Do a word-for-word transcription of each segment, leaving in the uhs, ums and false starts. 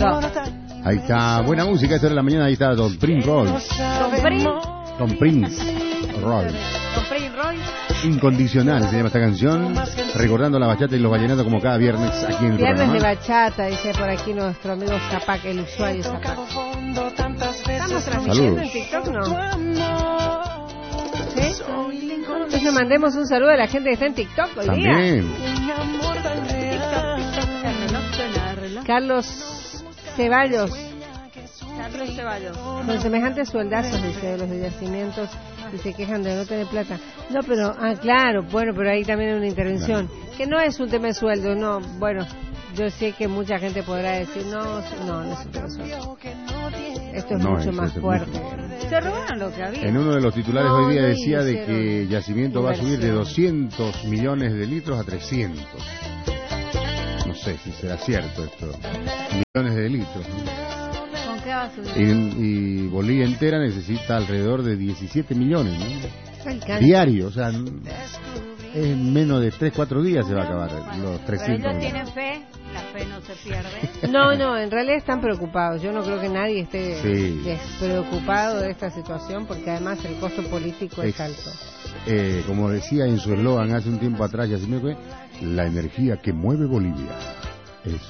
Eso. Ahí está, buena música, esta hora de la mañana, ahí está Don Prince Royce. Don Prince. Don Prince Royce. Don Prince Royce. Incondicional se llama esta canción, recordando la bachata y los vallenatos como cada viernes aquí en el Viernes programa. de bachata, dice por aquí nuestro amigo Zapac, el usuario Zapac. ¿Estamos transmitiendo en TikTok, no? ¿Sí? Entonces mandemos un saludo a la gente que está en TikTok hoy día. También. Carlos Ceballos. Carlos Ceballos. Con semejantes sueldazos, dice, de los de yacimientos, y se quejan de no tener plata. No, pero, ah, claro, bueno, pero ahí también hay una intervención. Claro. Que no es un tema de sueldo, no, bueno, yo sé que mucha gente podrá decir, no, no, no es un tema de sueldo. Esto es no, mucho es, más es fuerte. Mucho. Se robaron lo que había. En uno de los titulares no, hoy día no decía de que Yacimiento va a subir de doscientos millones de litros a trescientos. No sé si será cierto esto. Millones de litros, ¿no? Y, y Bolivia entera necesita alrededor de diecisiete millones, ¿no? Diario, o sea, en menos de tres cuatro días se va a acabar los trescientos. Pero ellos tienen fe, la fe no se pierde. No, no, en realidad están preocupados. Yo no creo que nadie esté sí. despreocupado de esta situación, porque además el costo político es, es alto. Eh, como decía en su eslogan hace un tiempo atrás, ya se me fue, la energía que mueve Bolivia. Eso.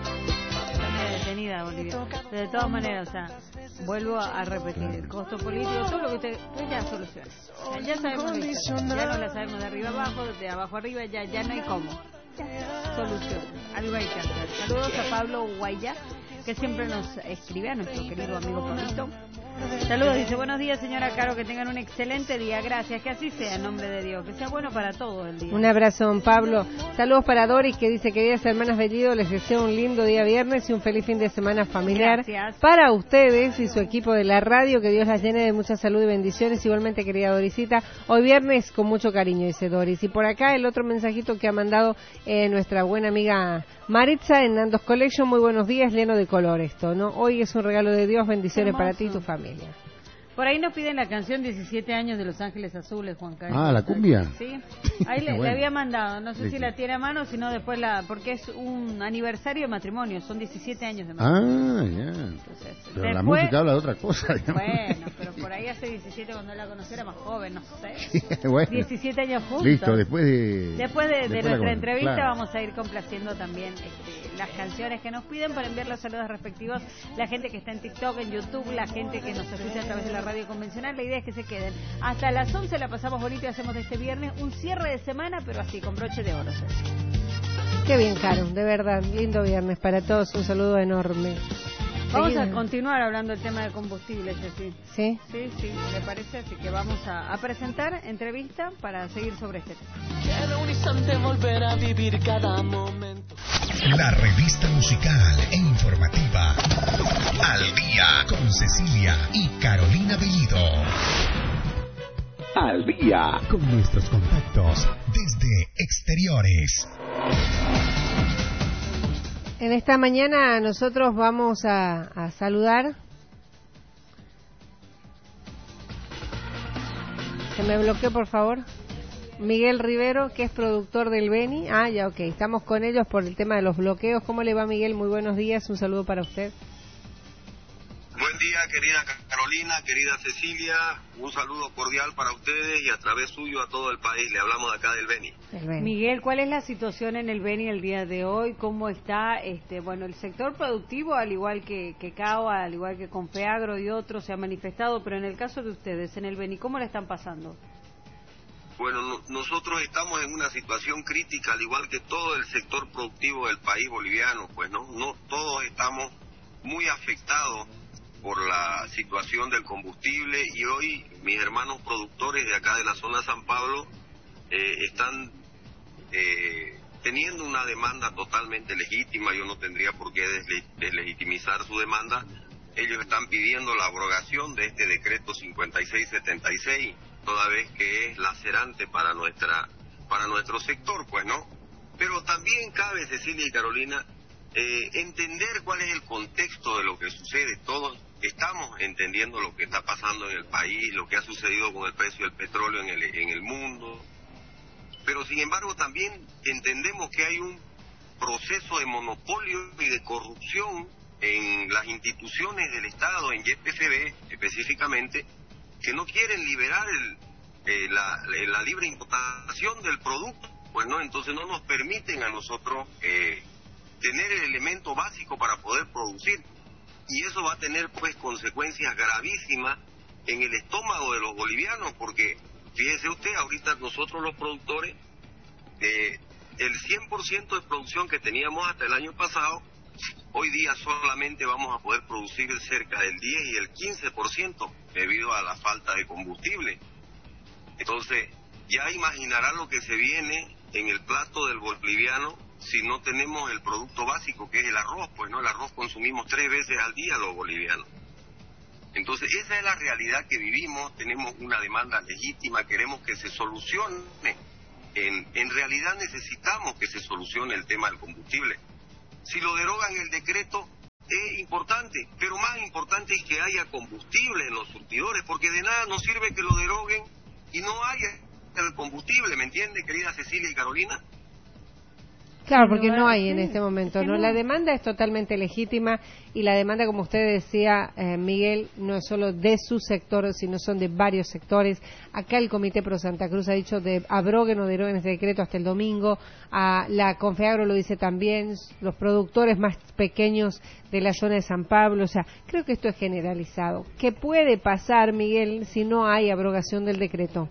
De todas maneras, o sea, vuelvo a repetir, el costo político, todo lo que usted, pues ya soluciona. O sea, ya sabemos esto, ya no la sabemos de arriba abajo, de abajo arriba, ya ya no hay cómo. Solución, algo hay que hacer. Saludos a Pablo Guaya, que siempre nos escribe, a nuestro querido amigo Pablito. Saludos, dice, buenos días señora Caro, que tengan un excelente día, gracias, que así sea en nombre de Dios, que sea bueno para todo el día. Un abrazo, don Pablo. Saludos para Doris, que dice, queridas hermanas Bellido, les deseo un lindo día viernes y un feliz fin de semana familiar. Gracias. Para ustedes y su equipo de la radio, que Dios las llene de mucha salud y bendiciones, igualmente querida Dorisita, hoy viernes con mucho cariño, dice Doris. Y por acá el otro mensajito que ha mandado eh, nuestra buena amiga Maritza en Nando's Collection, muy buenos días, lleno de color esto, ¿no? Hoy es un regalo de Dios, bendiciones para ti y tu familia. Por ahí nos piden la canción diecisiete años de Los Ángeles Azules, Juan Carlos. Ah, la cumbia. Sí, ahí le, bueno. le había mandado, no sé sí. si la tiene a mano, sino después la, porque es un aniversario de matrimonio, son diecisiete años de matrimonio. Ah, ya. Entonces, pero después, la música habla de otra cosa, digamos. Bueno, pero por ahí hace diecisiete cuando la conocí era más joven, no sé. Bueno, diecisiete años juntos. Listo, después de... Después de, de después nuestra la, entrevista claro. vamos a ir complaciendo también este, las canciones que nos piden para enviar los saludos respectivos, la gente que está en TikTok, en YouTube, la gente que nos escucha a través de la radio convencional. La idea es que se queden. Hasta las once la pasamos bonito y hacemos de este viernes un cierre de semana, pero así, con broche de oro. Qué bien, Caro, de verdad. Lindo viernes para todos. Un saludo enorme. Vamos Seguida. a continuar hablando del tema de combustibles, ¿sí? ¿Sí? Sí, sí, me parece. Así que vamos a, a presentar entrevista para seguir sobre este tema. Volver a vivir cada momento. La revista musical e informativa Al Día con Cecilia y Carolina Bellido. Al Día con nuestros contactos desde exteriores. En esta mañana nosotros vamos a, a saludar. Se me bloqueó, por favor. Miguel Rivero, que es productor del Beni. Ah, ya, ok. Estamos con ellos por el tema de los bloqueos. ¿Cómo le va, Miguel? Muy buenos días. Un saludo para usted. Buen día, querida Carolina, querida Cecilia. Un saludo cordial para ustedes y a través suyo a todo el país. Le hablamos de acá del Beni. Beni. Miguel, ¿cuál es la situación en el Beni el día de hoy? ¿Cómo está este bueno el sector productivo, al igual que, que CAOA, al igual que Confeagro y otros, se ha manifestado? Pero en el caso de ustedes, en el Beni, ¿cómo la están pasando? Bueno, no, nosotros estamos en una situación crítica, al igual que todo el sector productivo del país boliviano, pues no, no todos estamos muy afectados por la situación del combustible y hoy mis hermanos productores de acá de la zona San Pablo eh, están eh, teniendo una demanda totalmente legítima. Yo no tendría por qué desle- deslegitimizar su demanda. Ellos están pidiendo la abrogación de este decreto cincuenta y seis setenta y seis, toda vez que es lacerante para nuestra para nuestro sector, pues, ¿no? Pero también cabe, Cecilia y Carolina, eh, entender cuál es el contexto de lo que sucede. Todos estamos entendiendo lo que está pasando en el país, lo que ha sucedido con el precio del petróleo en el, en el mundo, pero sin embargo también entendemos que hay un proceso de monopolio y de corrupción en las instituciones del Estado, en Y P F B específicamente, que no quieren liberar el, eh, la, la libre importación del producto, pues no, entonces no nos permiten a nosotros eh, tener el elemento básico para poder producir, y eso va a tener pues consecuencias gravísimas en el estómago de los bolivianos, porque fíjese usted, ahorita nosotros los productores, eh, el cien por ciento de producción que teníamos hasta el año pasado, hoy día solamente vamos a poder producir cerca del diez y el quince por ciento debido a la falta de combustible. Entonces, ya imaginará lo que se viene en el plato del boliviano si no tenemos el producto básico, que es el arroz. Pues no, el arroz consumimos tres veces al día los bolivianos. Entonces, esa es la realidad que vivimos, tenemos una demanda legítima, queremos que se solucione. En, en realidad necesitamos que se solucione el tema del combustible. Si lo derogan el decreto es importante, pero más importante es que haya combustible en los surtidores, porque de nada nos sirve que lo deroguen y no haya el combustible, ¿me entiende, querida Cecilia y Carolina? Claro, porque no hay en este momento, ¿no? La demanda es totalmente legítima y la demanda, como usted decía, eh, Miguel, no es solo de su sector, sino son de varios sectores. Acá el Comité Pro Santa Cruz ha dicho de abroguen o deroguen este decreto hasta el domingo. A la Confeagro lo dice también, los productores más pequeños de la zona de San Pablo. O sea, creo que esto es generalizado. ¿Qué puede pasar, Miguel, si no hay abrogación del decreto?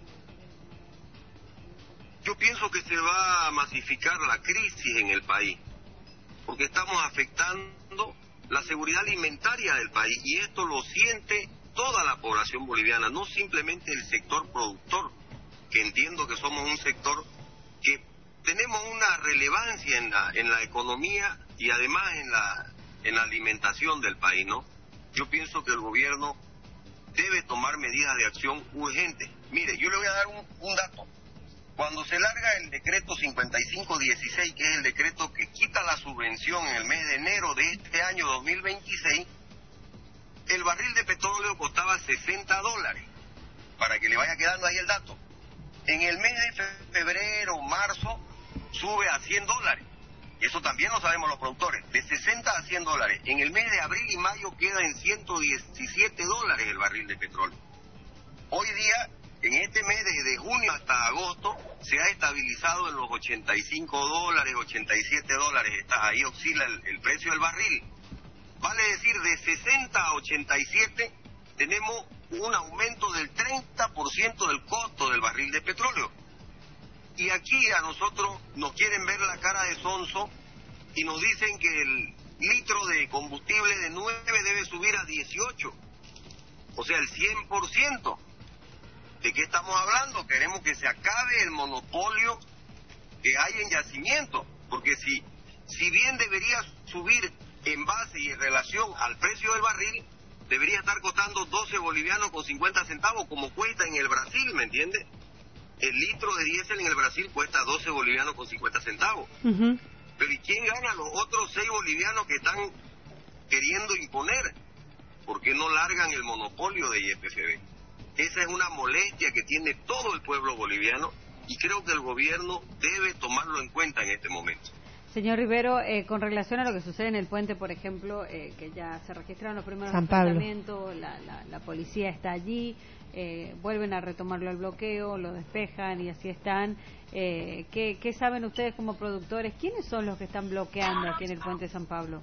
Yo pienso que se va a masificar la crisis en el país, porque estamos afectando la seguridad alimentaria del país, y esto lo siente toda la población boliviana, no simplemente el sector productor, que entiendo que somos un sector que tenemos una relevancia en la, en la economía y además en la, en la alimentación del país, ¿no? Yo pienso que el gobierno debe tomar medidas de acción urgentes. Mire, yo le voy a dar un, un dato. Cuando se larga el decreto cincuenta y cinco dieciséis, que es el decreto que quita la subvención en el mes de enero de este año dos mil veintiséis, el barril de petróleo costaba sesenta dólares, para que le vaya quedando ahí el dato. En el mes de febrero, marzo, sube a cien dólares. Eso también lo sabemos los productores, de sesenta a cien dólares. En el mes de abril y mayo queda en ciento diecisiete dólares el barril de petróleo. Hoy día, en este mes de, de junio hasta agosto, se ha estabilizado en los ochenta y cinco dólares, ochenta y siete dólares, está ahí oscila el, el precio del barril. Vale decir, de sesenta a ochenta y siete tenemos un aumento del treinta por ciento del costo del barril de petróleo. Y aquí a nosotros nos quieren ver la cara de sonso y nos dicen que el litro de combustible de nueve debe subir a dieciocho, o sea, el cien por ciento. ¿De qué estamos hablando? Queremos que se acabe el monopolio que hay en yacimiento, porque si, si bien debería subir en base y en relación al precio del barril, debería estar costando doce bolivianos con cincuenta centavos, como cuesta en el Brasil, ¿me entiende? El litro de diésel en el Brasil cuesta doce bolivianos con cincuenta centavos. Uh-huh. Pero ¿y quién gana los otros seis bolivianos que están queriendo imponer? ¿Por qué no largan el monopolio de Y P F B? Esa es una molestia que tiene todo el pueblo boliviano y creo que el gobierno debe tomarlo en cuenta en este momento. Señor Rivero, eh, con relación a lo que sucede en el puente, por ejemplo, eh, que ya se registraron los primeros enfrentamientos, la, la, la policía está allí, eh, vuelven a retomarlo al bloqueo, lo despejan y así están. Eh, ¿qué, ¿Qué saben ustedes como productores? ¿Quiénes son los que están bloqueando aquí en el puente de San Pablo?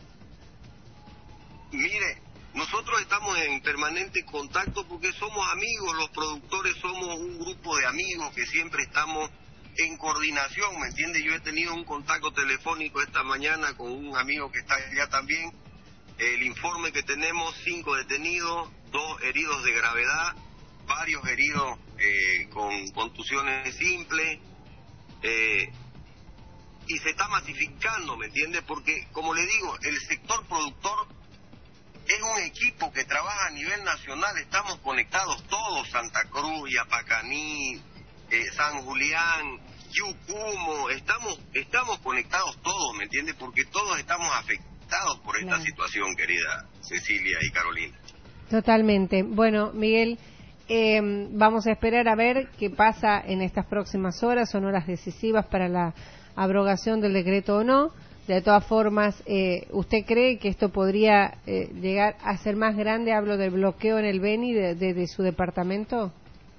Mire, nosotros estamos en permanente contacto porque somos amigos, los productores somos un grupo de amigos que siempre estamos en coordinación, ¿me entiende? Yo he tenido un contacto telefónico esta mañana con un amigo que está allá también. El informe que tenemos, cinco detenidos, dos heridos de gravedad, varios heridos eh, con contusiones simples, eh, y se está masificando, ¿me entiende? Porque, como le digo, el sector productor es un equipo que trabaja a nivel nacional, estamos conectados todos, Santa Cruz, Yapacaní, eh, San Julián, Yucumo, estamos estamos conectados todos, ¿me entiendes? Porque todos estamos afectados por esta claro. situación, querida Cecilia y Carolina. Totalmente. Bueno, Miguel, eh, vamos a esperar a ver qué pasa en estas próximas horas, son horas decisivas para la abrogación del decreto o no. De todas formas, eh, ¿usted cree que esto podría eh, llegar a ser más grande? Hablo del bloqueo en el Beni de, de, de su departamento.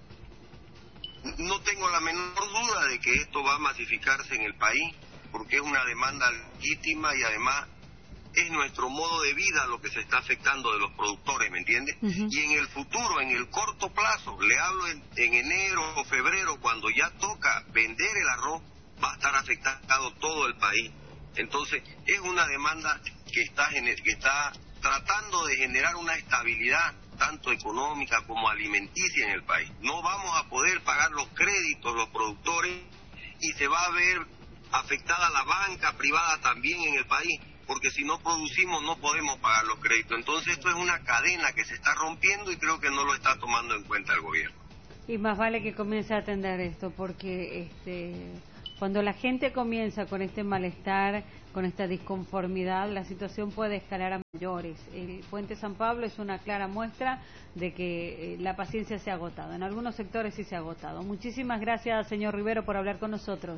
No tengo la menor duda de que esto va a masificarse en el país, porque es una demanda legítima y además es nuestro modo de vida lo que se está afectando de los productores, ¿me entiendes? Uh-huh. Y en el futuro, en el corto plazo, le hablo en, en enero o febrero, cuando ya toca vender el arroz, va a estar afectado todo el país. Entonces, es una demanda que está, que está tratando de generar una estabilidad, tanto económica como alimenticia en el país. No vamos a poder pagar los créditos, los productores, y se va a ver afectada la banca privada también en el país, porque si no producimos no podemos pagar los créditos. Entonces, esto es una cadena que se está rompiendo y creo que no lo está tomando en cuenta el gobierno. Y más vale que comience a atender esto, porque este... cuando la gente comienza con este malestar, con esta disconformidad, la situación puede escalar a mayores. El Puente San Pablo es una clara muestra de que eh, la paciencia se ha agotado. En algunos sectores sí se ha agotado. Muchísimas gracias, señor Rivero, por hablar con nosotros.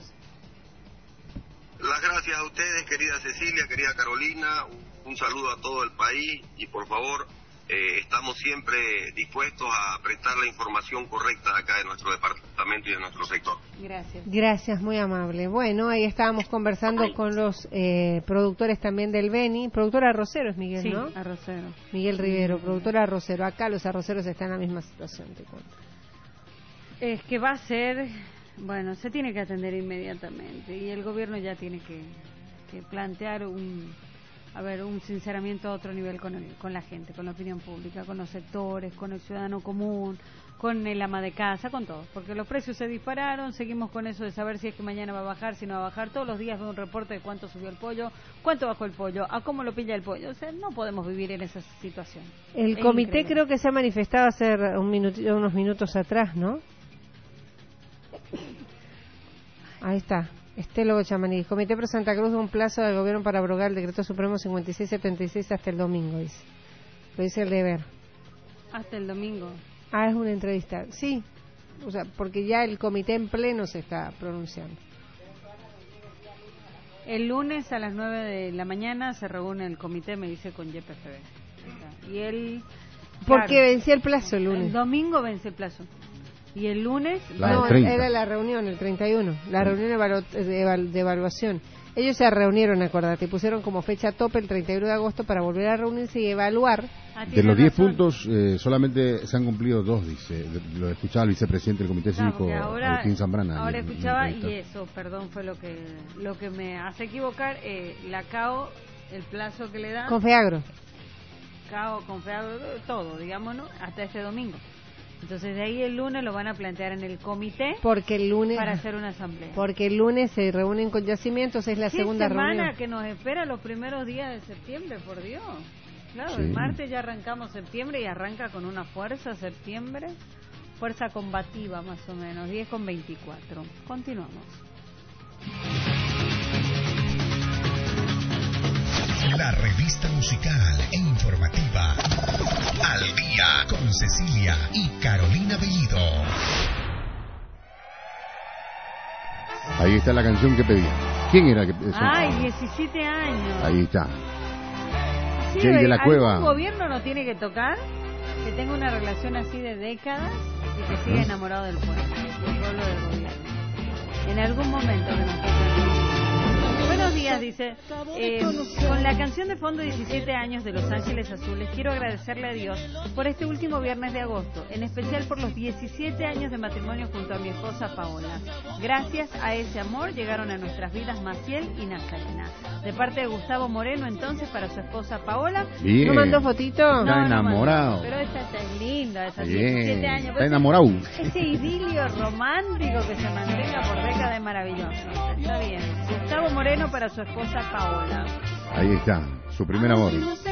Las gracias a ustedes, querida Cecilia, querida Carolina. Un saludo a todo el país y, por favor, Eh, estamos siempre dispuestos a prestar la información correcta acá de nuestro departamento y de nuestro sector. Gracias. Gracias, muy amable. Bueno, ahí estábamos conversando Ay. con los eh, productores también del Beni. Productor arrocero es Miguel, sí, ¿no? arrocero. Miguel Rivero, productor arrocero. Acá los arroceros están en la misma situación, te cuento. Es que va a ser, bueno, se tiene que atender inmediatamente y el gobierno ya tiene que, que plantear un... a ver, un sinceramiento a otro nivel con, el, con la gente, con la opinión pública, con los sectores, con el ciudadano común, con el ama de casa, con todo. Porque los precios se dispararon, seguimos con eso de saber si es que mañana va a bajar, si no va a bajar. Todos los días veo un reporte de cuánto subió el pollo, cuánto bajó el pollo, a cómo lo pilla el pollo. O sea, no podemos vivir en esa situación. El es comité increíble. Creo que se ha manifestado hace un minuto, unos minutos atrás, ¿no? Ahí está. Estelo Bochamaní. El Comité Pro Santa Cruz da un plazo del gobierno para abrogar el decreto supremo cincuenta y seis setenta y seis hasta el domingo, dice. Lo dice el deber. Hasta el domingo. Ah, es una entrevista. Sí, o sea, porque ya el comité en pleno se está pronunciando. El lunes a las nueve de la mañana se reúne el comité, me dice, con Y P F B. Y él... Porque claro, vencía el plazo el lunes. El domingo vence el plazo. Y el lunes... No, era la reunión, el treinta y uno, la reunión evalu de, evalu de evaluación. Ellos se reunieron, acordate, y pusieron como fecha tope el treinta y uno de agosto para volver a reunirse y evaluar. Ah, de los diez puntos, eh, solamente se han cumplido dos, dice. Lo escuchaba el vicepresidente del Comité Cívico, no, ahora, Agustín Zambrana. Ahora en, escuchaba, en y eso, perdón, fue lo que lo que me hace equivocar. Eh, la C A O, el plazo que le dan... Confeagro. C A O, Confeagro, todo, digámonos, hasta este domingo. Entonces de ahí el lunes lo van a plantear en el comité porque el lunes para hacer una asamblea. Porque el lunes se reúnen con yacimientos, es la segunda reunión. ¿Qué semana que nos espera los primeros días de septiembre, por Dios? Claro, sí. El martes ya arrancamos septiembre y arranca con una fuerza septiembre, fuerza combativa más o menos, diez con veinticuatro. Continuamos. La revista musical e informativa Al Día con Cecilia y Carolina Bellido. Ahí está la canción que pedí. ¿Quién era que pedí? Ay, diecisiete años. Ahí está. Sí, Jay de la Cueva. ¿El gobierno no tiene que tocar? Que tenga una relación así de décadas y que siga enamorado del pueblo, del pueblo del gobierno. En algún momento que nos toque. Buenos días, dice. Eh, con la canción de fondo diecisiete años de Los Ángeles Azules, quiero agradecerle a Dios por este último viernes de agosto, en especial por los diecisiete años de matrimonio junto a mi esposa Paola. Gracias a ese amor llegaron a nuestras vidas Maciel y Nazarena. De parte de Gustavo Moreno, entonces, para su esposa Paola. Bien. ¿No mandó fotito? Está no, enamorado. No, pero esta, esta es linda, esa Bien. diecisiete años. Está enamorado. Ese idilio romántico que se mantenga por décadas es maravilloso. Está bien. Gustavo Moreno para su esposa Paola. Ahí está, su primer amor.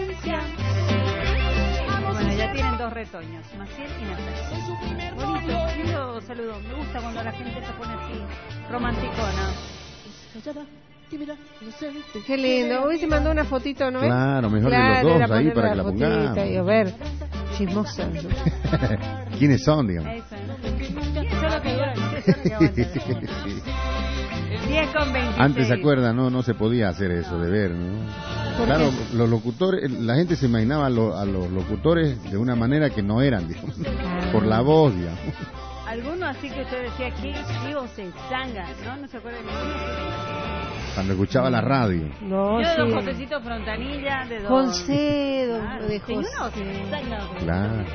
Bueno, ya tienen dos retoños, Maciel y Natalia. Bonito, lindo saludo. Me gusta cuando la gente se pone así romanticona. Qué lindo. Hoy se mandó una fotito, ¿no? Claro, mejor claro, de los dos ahí para que la fotita, pongamos. y a ver, chismosa. ¿Quiénes son, digamos? Eso, ¿no? ¿Quiénes son los que duran? ¿Quiénes son los que aguantan? diez con veintiséis. Antes, ¿se acuerdan? No, no se podía hacer eso, de ver, ¿no? Claro, qué? Los locutores, la gente se imaginaba a, lo, a los locutores de una manera que no eran, digamos, por la voz, digamos. Algunos así que usted decía, ¿qué tío se zanga? ¿No? ¿No se acuerdan de ninguno? Cuando escuchaba la radio. No, Yo de sí. don Josecito Frontanilla, de don... José, don Claro, de tenía José. una voz zanga, Claro.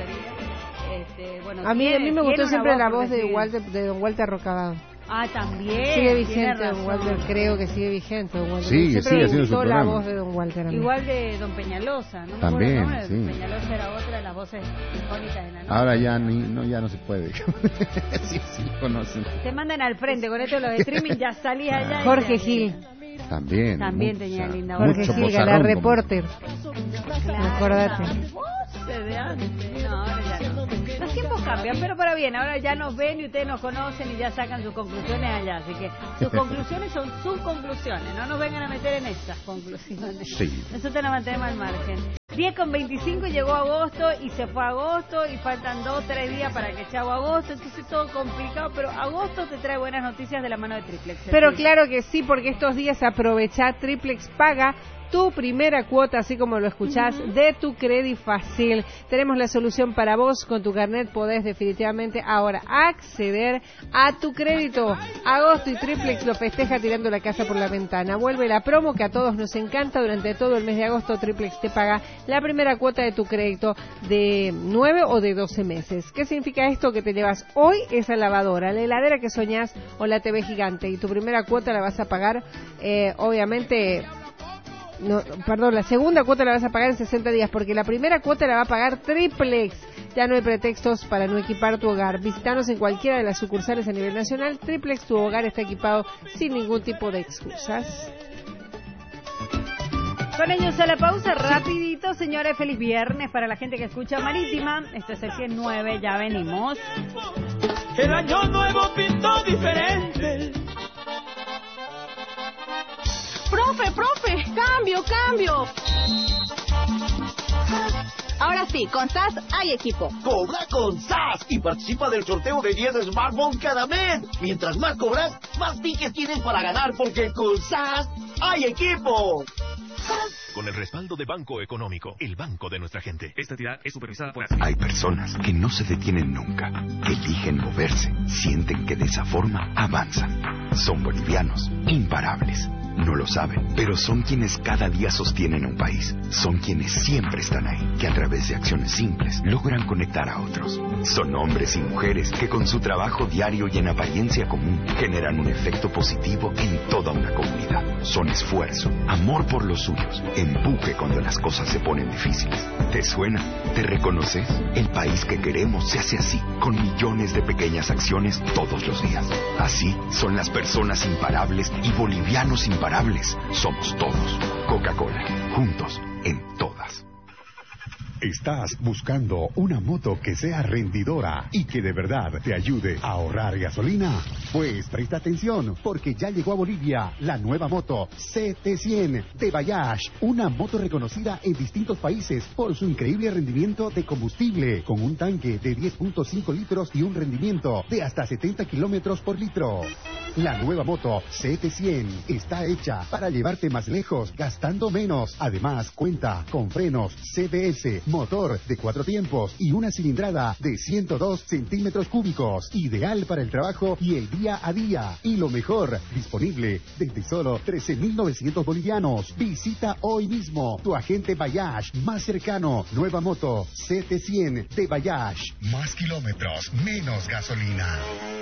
Este, bueno, A mí, a mí me gustó siempre la voz de, Walter, Walter, de don Walter Rocabado. Ah, también. Sigue vigente don Walter, creo que sigue vigente don Walter. Sigue, Siempre sigue me haciendo su gustó la programa. voz de don Walter. a mí. Igual de don Peñalosa, ¿no? También, ¿no? sí. Peñalosa era otra de las voces icónicas de la noche. Ahora ya, ni, no, ya no se puede. Sí, sí, conocen. Te mandan al frente con esto los de streaming, ya salís allá. Jorge y ya- Gil. También. También mucha, tenía linda voz. Jorge mucho Gil, bozarrón, la como- reporter. Claro, Acordate. las voces de antes. No, ahora ya no. Los tiempos cambian, pero para bien. Ahora ya nos ven y ustedes nos conocen y ya sacan sus conclusiones allá. Así que sus conclusiones son sus conclusiones. No nos vengan a meter en estas conclusiones. Sí. Nosotros la mantenemos al margen. diez con veinticinco llegó agosto y se fue agosto y faltan dos, tres días para que chavo agosto. Entonces todo complicado, pero agosto te trae buenas noticias de la mano de Triplex. Pero claro que sí, porque estos días aprovecha, Triplex paga tu primera cuota, así como lo escuchás, uh-huh. de tu Credit Fácil. Tenemos la solución para vos. Con tu carnet podés definitivamente ahora acceder a tu crédito. Agosto y Triplex lo festeja tirando la casa por la ventana. Vuelve la promo que a todos nos encanta. Durante todo el mes de agosto, Triplex te paga la primera cuota de tu crédito de nueve o de doce meses. ¿Qué significa esto? Que te llevas hoy esa lavadora, la heladera que soñás o la T V gigante, y tu primera cuota la vas a pagar, eh, obviamente... No, perdón, la segunda cuota la vas a pagar en sesenta días, porque la primera cuota la va a pagar Triplex. Ya no hay pretextos para no equipar tu hogar. Visítanos en cualquiera de las sucursales a nivel nacional. Triplex, tu hogar está equipado sin ningún tipo de excusas. Con ellos a la pausa, rapidito, señores, feliz viernes para la gente que escucha Marítima. Esto es el cien nueve, ya venimos. El año nuevo pintó diferente. Profe, profe, cambio, cambio. Ahora sí, con S A S hay equipo. Cobra con S A S y participa del sorteo de diez smartphones cada mes. Mientras más cobras, más tickets tienes para ganar, porque con S A S hay equipo. Con el respaldo de Banco Económico, el banco de nuestra gente. Esta entidad es supervisada por... Hay personas que no se detienen nunca, que eligen moverse, sienten que de esa forma avanzan. Son bolivianos, imparables. No lo saben, pero son quienes cada día sostienen a un país. Son quienes siempre están ahí, que a través de acciones simples logran conectar a otros. Son hombres y mujeres que con su trabajo diario y en apariencia común generan un efecto positivo en toda una comunidad. Son esfuerzo, amor por los suyos, empuje cuando las cosas se ponen difíciles. ¿Te suena? ¿Te reconoces? El país que queremos se hace así, con millones de pequeñas acciones todos los días. Así son las personas imparables y bolivianos imparables. Somos todos. Coca-Cola. Juntos en todas. ¿Estás buscando una moto que sea rendidora y que de verdad te ayude a ahorrar gasolina? Pues presta atención, porque ya llegó a Bolivia la nueva moto C T cien de Bayash, una moto reconocida en distintos países por su increíble rendimiento de combustible, con un tanque de diez punto cinco litros y un rendimiento de hasta setenta kilómetros por litro. La nueva moto C T cien está hecha para llevarte más lejos gastando menos. Además, cuenta con frenos C B S, motor de cuatro tiempos y una cilindrada de ciento dos centímetros cúbicos, ideal para el trabajo y el día a día. Y lo mejor, disponible desde solo trece mil novecientos bolivianos. Visita hoy mismo tu agente Bayash más cercano. Nueva moto C T cien de Bayash. Más kilómetros, menos gasolina.